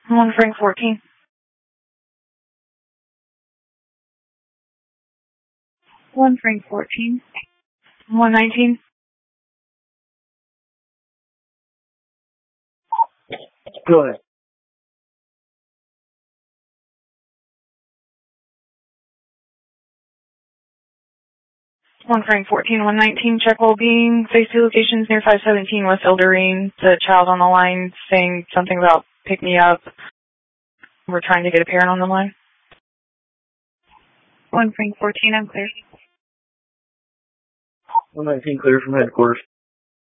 1 Frank 14. 1 Frank 14. 119. Go ahead. One Frank 14, 119, check well-being, face two locations near 517 West Elderine. The child on the line saying something about pick me up. We're trying to get a parent on the line. 1 Frank 14, I'm clear. 119 clear from headquarters.